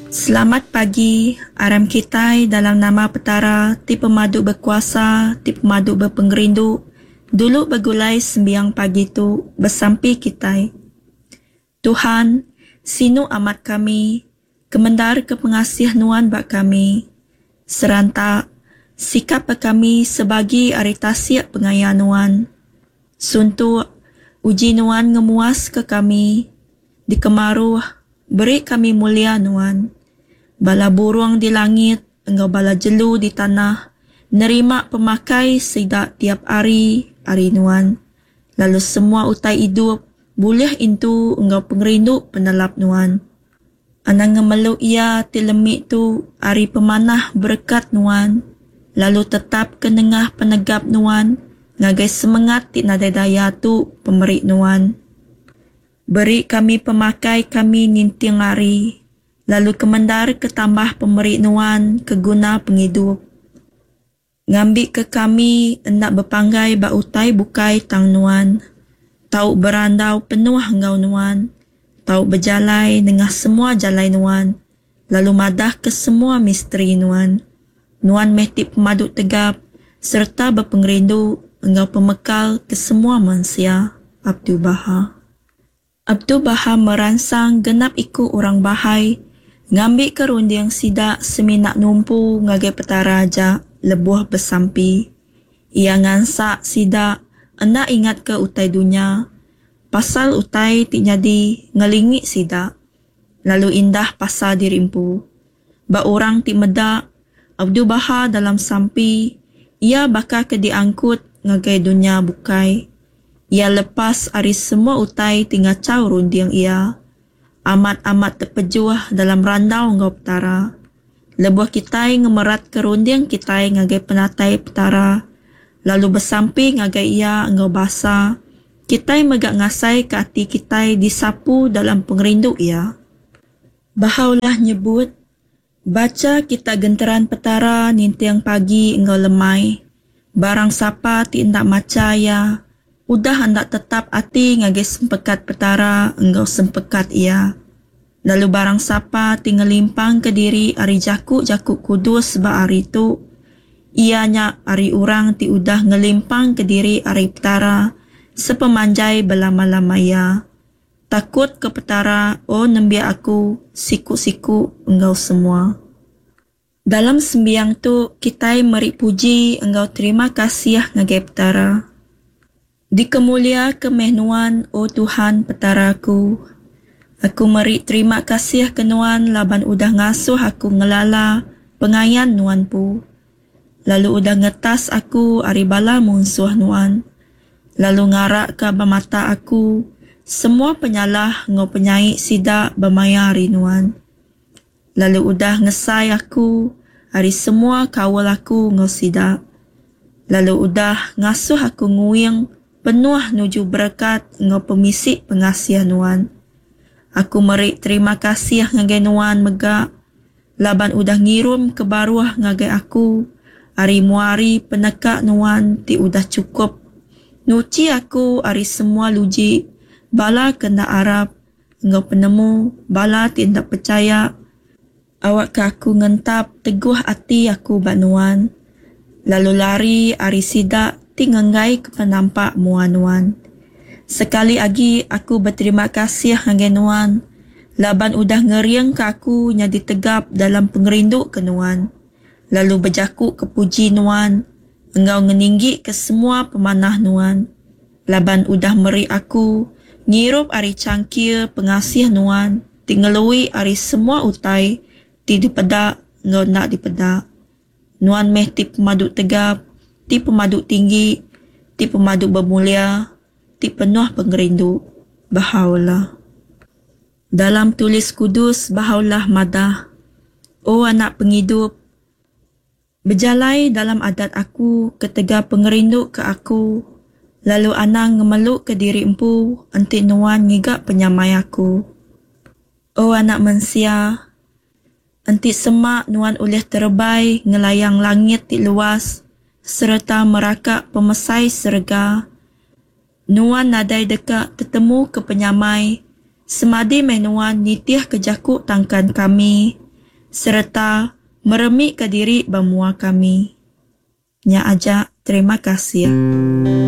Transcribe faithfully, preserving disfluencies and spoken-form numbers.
Selamat pagi, aram kitai dalam nama petara, ti pemadu berkuasa, ti pemadu berpengerindu, dulu bergulai sembiang pagi tu bersampi kitai. Tuhan, sinu amat kami, kemendar ke pengasih nuan bak kami, serantak, sikap kami sebagi aritasiak pengaya nuan, suntuk, uji nuan ngemuas ke kami, di kemaruh, beri kami mulia nuan. Bala burung di langit, engkau bala jelu di tanah, nerima pemakai sidak tiap hari, hari nuan. Lalu semua utai hidup, boleh itu engkau pengerindu penelap nuan. Anang ngemeluk ia tilemik tu, hari pemanah berkat nuan. Lalu tetap kenengah penegap nuan, ngagai semangat ti nadai daya tu pemerik nuan. Beri kami pemakai kami ninting hari, lalu kemendar ketambah pemerik nuan keguna penghidup. Ngambil ke kami hendak berpanggai bak utai bukai tang nuan. Tau berandau penuh engkau nuan. Tau berjalai dengan semua jalai nuan. Lalu madah ke semua misteri nuan. Nuan mehtip pemaduk tegap serta berpengerindu engkau pemekal ke semua manusia. Abdul Baha. Abdul Baha meransang genap ikut orang bahai, ngambil kerundiang sidak seminak numpu ngagai petara aja lebuh bersampi. Ia ngansak sidak enda ingat ke utai dunia, pasal utai ti jadi ngelingik sidak. Lalu indah pasal dirimpu. Ba orang ti medak, Abdul Baha dalam sampi, ia bakal ke diangkut ngagai dunia bukai. Ia lepas hari semua utai tinggal caw rundiang ia. Amat-amat terpejuah dalam randau ngau petara. Lebuh kitai ngemerat ke rundiang kitai ngagai penatai petara. Lalu bersampi ngagai ia ngau basa. Kitai megak ngasai ke hati kitai disapu dalam pengerindu ia. Bahaulah nyebut, baca kita genteran petara nintiang pagi ngau lemai. Barang sapa ti ndak maca ya. Udah hendak tetap hati ngagai sempekat petara engkau sempekat ia. Lalu barang sapa tinggal limpang ke diri hari jakuk-jakuk kudus ba hari tu. Ianya hari orang ti udah ngelimpang ke diri hari petara sepemanjai belama-lama ya. Takut ke petara, oh nembia aku, siku-siku engkau semua. Dalam sembiang tu kitai meri puji engkau terima kasih ngagai petara. Dikemulia kemenuan, oh Tuhan petaraku. Aku meri terima kasih ke nuan laban udah ngasuh aku ngelala pengayan nuan pu. Lalu udah ngetas aku ari bala munsuh nuan. Lalu ngarak ke bamata aku, semua penyalah ngau penyai sidak bermayari nuan. Lalu udah ngesai aku, hari semua kawal aku ngau sidak. Lalu udah ngasuh aku nguyang, penuh nuju berkat ngau pemisik pengasih nuan. Aku merik terima kasih ngagai nuan megak, laban udah ngirum ke baruah ngagai aku, hari muari penekak nuan ti udah cukup. Nuci aku hari semua luji, bala kena Arab, ngau penemu, bala ti ndak percaya. Awak ke aku ngentap teguh hati aku bak nuan. Lalu lari hari sidak ti ngengai ke penampak muan nuan. Sekali lagi aku berterima kasih ngagai nuan. Laban udah ngeriang ke aku nyadi tegap dalam pengerindu ke nuan. Lalu berjakuk ke puji nuan. Engkau ngeninggi ke semua pemanah nuan. Laban udah meri aku ngirup hari cangkir pengasih nuan. Tingelui hari semua utai ti dipedak engkau nak dipedak. Nuan meh ti pemaduk tegap, ti pemaduk tinggi, ti pemaduk bermulia, ti penuh pengerindu. Bahaulah. Dalam tulis kudus bahaulah madah. Oh anak penghidup, berjalai dalam adat aku ketega pengerindu ke aku. Lalu anang ngemeluk ke diri empu, entik nuan ngigak penyamai aku. Oh anak mensia, entik semak nuan ulih terbai ngelayang langit ti luas, serta merakak pemesai serga. Nuan nadai dekat tetemu ke penyamai, semadi menuan nitiah kejakuk tangkan kami, serta meremik ke diri bamua kami. Nya aja, terima kasih.